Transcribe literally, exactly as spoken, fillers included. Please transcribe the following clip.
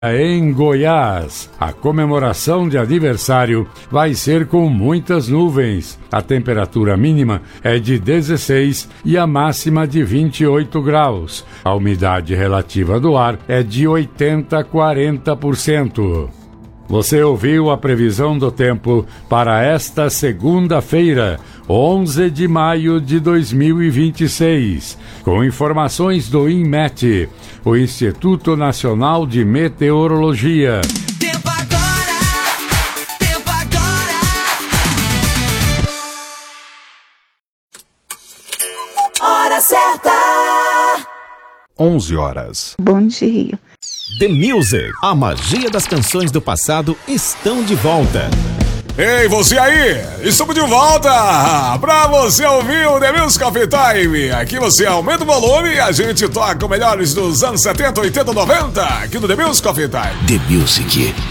Em Goiás, a comemoração de aniversário vai ser com muitas nuvens. A temperatura mínima é de dezesseis e a máxima de vinte e oito graus. A umidade relativa do ar é de oitenta a quarenta por cento. Você ouviu a previsão do tempo para esta segunda-feira, onze de maio de dois mil e vinte e seis, com informações do INMET, o Instituto Nacional de Meteorologia. Tempo agora, tempo agora. Hora certa. onze horas. Bom dia. The Music, a magia das canções do passado estão de volta. Ei, você aí! Estamos de volta pra você ouvir o The Music Coffee Time. Aqui você aumenta o volume e a gente toca o melhores dos anos setenta, oitenta, noventa aqui no The Music Coffee Time. The Music.